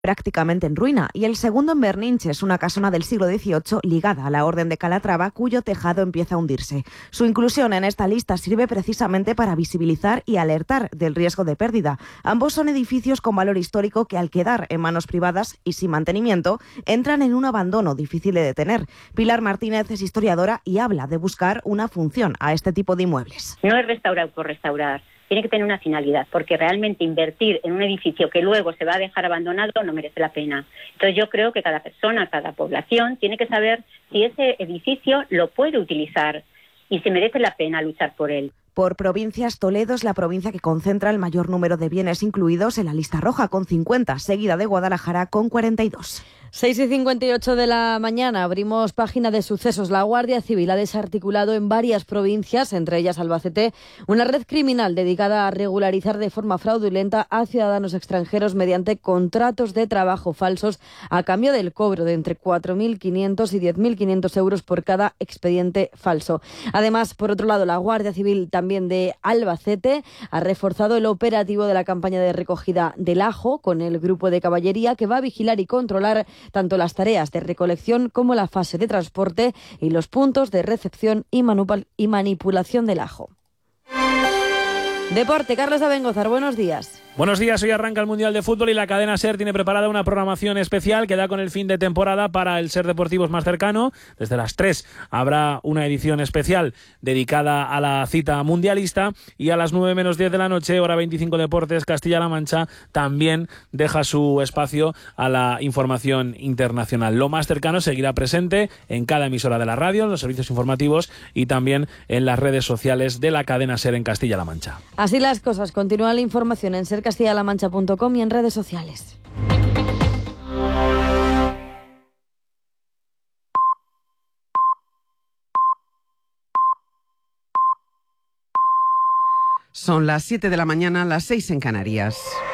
prácticamente en ruina, y el segundo en Berninches, una casona del siglo XVIII ligada a la Orden de Calatrava, cuyo tejado empieza a hundirse. Su inclusión en esta lista sirve precisamente para visibilizar y alertar del riesgo de pérdida. Ambos son edificios con valor histórico que, al quedar en manos privadas y sin mantenimiento, entran en un abandono difícil de detener. Pilar Martínez es historiadora y habla de buscar una función a este tipo de inmuebles. No es restaurar por restaurar. Tiene que tener una finalidad, porque realmente invertir en un edificio que luego se va a dejar abandonado no merece la pena. Entonces yo creo que cada persona, cada población tiene que saber si ese edificio lo puede utilizar y si merece la pena luchar por él. Por provincias, Toledo es la provincia que concentra el mayor número de bienes incluidos en la lista roja, con 50, seguida de Guadalajara con 42. 6:58 de la mañana, abrimos página de sucesos. La Guardia Civil ha desarticulado en varias provincias, entre ellas Albacete, una red criminal dedicada a regularizar de forma fraudulenta a ciudadanos extranjeros mediante contratos de trabajo falsos a cambio del cobro de entre 4.500 y 10.500 euros por cada expediente falso. Además, por otro lado, la Guardia Civil también de Albacete ha reforzado el operativo de la campaña de recogida del ajo con el grupo de caballería que va a vigilar y controlar tanto las tareas de recolección como la fase de transporte y los puntos de recepción y manipulación del ajo. Deporte, Carlos Abengozar, buenos días. Buenos días, hoy arranca el Mundial de Fútbol y la cadena SER tiene preparada una programación especial que da con el fin de temporada para el SER Deportivos más cercano. Desde las 3 habrá una edición especial dedicada a la cita mundialista y a las 9 menos 10 de la noche, hora 25 Deportes, Castilla-La Mancha también deja su espacio a la información internacional. Lo más cercano seguirá presente en cada emisora de la radio, en los servicios informativos y también en las redes sociales de la cadena SER en Castilla-La Mancha. Así las cosas, continúa la información en sercastillalamancha.com y en redes sociales. Son las 7 de la mañana, las 6 en Canarias.